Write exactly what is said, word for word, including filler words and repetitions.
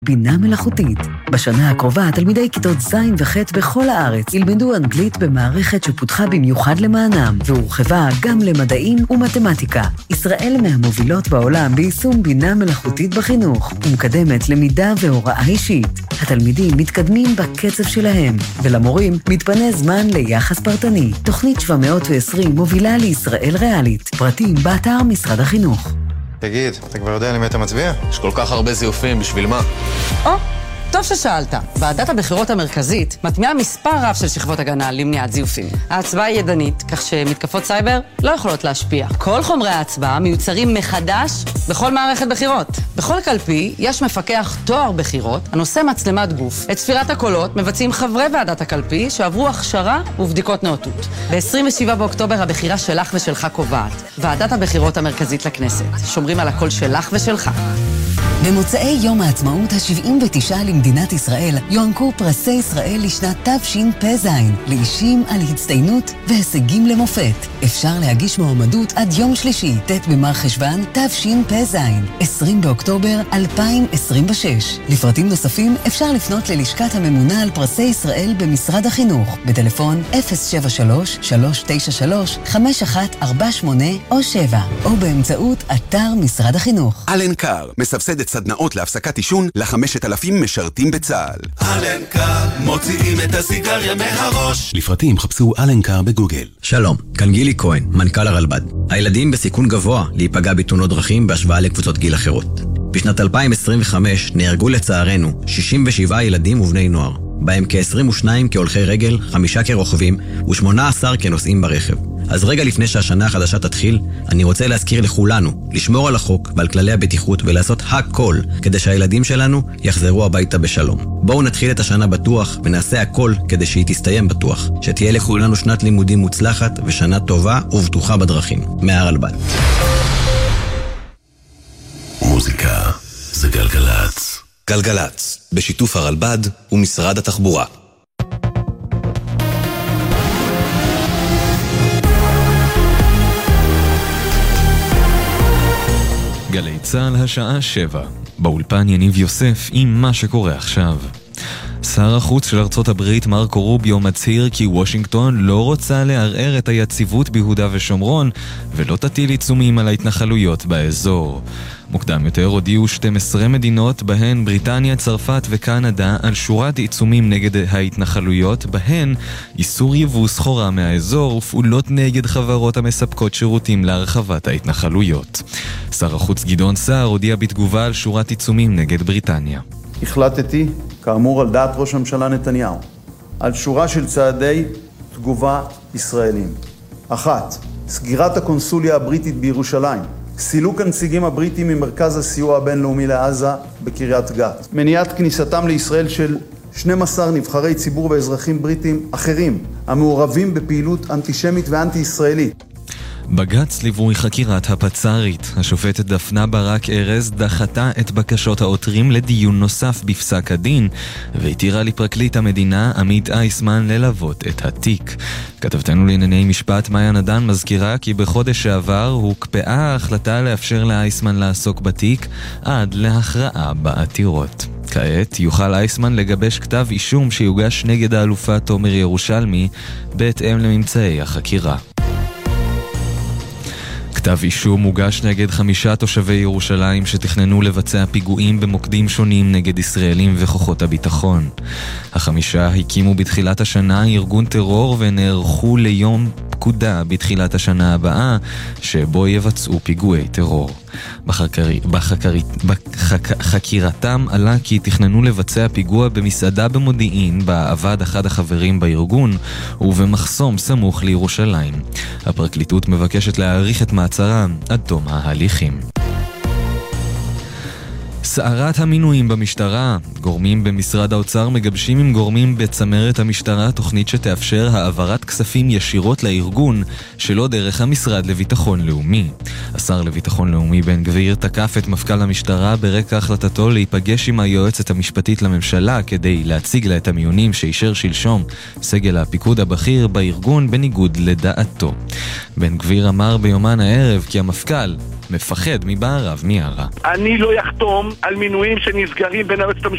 בינה מלאכותית. בשנה הקרובה תלמידי כיתות ז' וח' בכל הארץ ילמדו אנגלית במערכת שפותחה במיוחד למענם, והורחבה גם למדעים ומתמטיקה. ישראל מהמובילות בעולם ביישום בינה מלאכותית בחינוך, ומקדמת למידה והוראה אישית. התלמידים מתקדמים בקצב שלהם, ולמורים מתפנה זמן ליחס פרטני. תוכנית שבע מאות ועשרים מובילה לישראל ריאלית. פרטים באתר משרד החינוך. תגיד, אתה כבר יודע למי אתה מצביע? יש כל כך הרבה זיופים, בשביל מה? או, טוב ששאלת. ועדת הבחירות המרכזית מטמיעה מספר רב של שכבות הגנה למניעת זיופים. ההצבעה היא ידנית, כך שמתקפות סייבר לא יכולות להשפיע. כל חומרי ההצבעה מיוצרים מחדש בכל מערכת בחירות. בכל קלפי יש מפקח תואר בחירות הנושא מצלמת גוף. את ספירת הקולות מבצעים חברי ועדת הקלפי שעברו הכשרה ובדיקות נאותות. ב-עשרים ושבעה באוקטובר הבחירה שלך ושלך קובעת. ועדת הבחירות המרכזית לכנסת. שומרים על הקול שלך ושלך. במוצאי יום העצמאות ה-שבעים ותשע למדינת ישראל יוענקו פרסי ישראל לשנת תשפ"ז לאישים על הצטיינות והישגים למופת. אפשר להגיש מועמדות עד יום שלישי, ט' במר חשוון תשפ"ז, עשרים באוקטובר אלפיים עשרים ושש. לפרטים נוספים אפשר לפנות ללשכת הממונה על פרסי ישראל במשרד החינוך בטלפון אפס שבע שלוש שלוש תשע שלוש חמש אחת ארבע שמונה או שבע, או באמצעות אתר משרד החינוך. אלנקר מסבסדת סדנאות להפסקת עישון ל-חמשת אלפים משרתים בצה"ל. אלנקר מוציאים את הסיגריה מהראש. לפרטים חפשו אלנקר בגוגל. שלום, כאן גילי כהן, מנכ"ל הרלב"ד. הילדים בסיכון גבוה להיפגע בתאונות דרכים בהשוואה לקבוצות גיל אחרות. בשנת אלפיים עשרים וחמש נהרגו לצערנו שישים ושבעה ילדים ובני נוער, בהם כ-עשרים ושניים כהולכי רגל, חמישה כרוכבים ו-שמונה עשר כנוסעים ברכב. אז רגע לפני שהשנה החדשה תתחיל, אני רוצה להזכיר לכולנו לשמור על החוק ועל כללי הבטיחות ולעשות הכל כדי שהילדים שלנו יחזרו הביתה בשלום. בואו נתחיל את השנה בטוח ונעשה הכל כדי שהיא תסתיים בטוח. שתהיה לכולנו שנת לימודים מוצלחת ושנה טובה ובטוחה בדרכים. מהרלב"ד. מוזיקה זה גלגלץ. גלגלץ, בשיתוף הרלב"ד ומשרד התחבורה. גלי צהל השעה שבע. באולפן יניב יוסף עם מה שקורה עכשיו. שר החוץ של ארצות הברית מרקו רוביו מצהיר כי וושינגטון לא רוצה לערער את היציבות ביהודה ושומרון ולא תטיל עיצומים על ההתנחלויות באזור. מוקדם יותר הודיעו שתים עשרה מדינות בהן בריטניה, צרפת וקנדה על שורת עיצומים נגד ההתנחלויות, בהן איסור יבוא סחורה מהאזור ופעולות נגד חברות המספקות שירותים להרחבת ההתנחלויות. שר החוץ גדעון סער הודיע בתגובה על שורת עיצומים נגד בריטניה. החלטתי, כאמור על דעת ראש הממשלה נתניהו, על שורה של צעדי תגובה ישראלים. אחת, סגירת הקונסוליה הבריטית בירושלים. סילוק הנציגים הבריטים ממרכז הסיוע הבינלאומי לעזה בקריית גת. מניעת כניסתם לישראל של שנים עשר נבחרי ציבור ואזרחים בריטים אחרים המעורבים בפעילות אנטישמית ואנטי-ישראלית. בג"ץ ליווי חקירת הפצ"רית. השופטת דפנה ברק ארז דחתה את בקשות העותרים לדיון נוסף בפסק הדין, והתירה לפרקליט המדינה עמית אייסמן ללוות את התיק. כתבתנו לענייני משפט מאיה נדן מזכירה כי בחודש שעבר הוקפאה ההחלטה לאפשר לאייסמן לעסוק בתיק עד להכרעה בעתירות. כעת יוכל אייסמן לגבש כתב אישום שיוגש נגד האלופה תומר ירושלמי בהתאם לממצאי החקירה. כתב אישום מוגש נגד חמישה תושבי ירושלים שתכננו לבצע פיגועים במוקדים שונים נגד ישראלים וכוחות הביטחון. החמישה הקימו בתחילת השנה ארגון טרור ונערכו ליום פקודה בתחילת השנה הבאה שבו יבצעו פיגועי טרור. בחקרי, בחקרי, בחקירתם עלה כי תכננו לבצע פיגוע במסעדה במודיעין בה עבד אחד החברים בארגון ובמחסום סמוך לירושלים. הפרקליטות מבקשת להאריך את מעצרם עד תום ההליכים. סערת המינויים במשטרה. גורמים במשרד האוצר מגבשים עם גורמים בצמרת המשטרה תוכנית שתאפשר העברת כספים ישירות לארגון שלא דרך המשרד לביטחון לאומי. השר לביטחון לאומי בן גביר תקף את מפכ"ל המשטרה ברקע החלטתו להיפגש עם היועצת המשפטית לממשלה כדי להציג לה את המיונים שאישר שלשום סגל הפיקוד הבכיר בארגון בניגוד לדעתו. בן גביר אמר ביומן הערב כי המפכ"ל מפחד מבעריו מיארה. אני לא יחתום על מינויים שנסגרים בין היועצת המשפטית